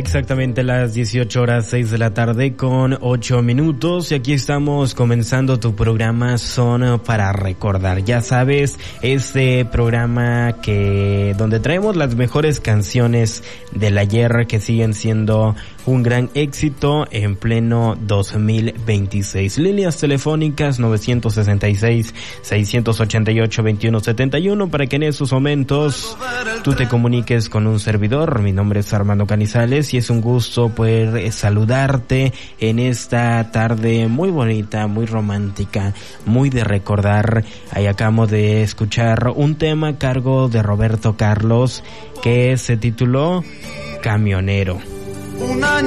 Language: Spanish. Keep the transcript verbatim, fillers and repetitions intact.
Exactamente las dieciocho horas seis de la tarde con ocho minutos y aquí estamos comenzando tu programa Son para Recordar. Ya sabes, este programa que donde traemos las mejores canciones del ayer que siguen siendo un gran éxito en pleno dos mil veintiséis. Líneas telefónicas nueve seis seis, seis ocho ocho, dos uno siete uno para que en esos momentos tú te comuniques con un servidor. Mi nombre es Armando Canizales y es un gusto poder saludarte en esta tarde muy bonita, muy romántica, muy de recordar. Ahí acabamos de escuchar un tema a cargo de Roberto Carlos que se tituló Camionero.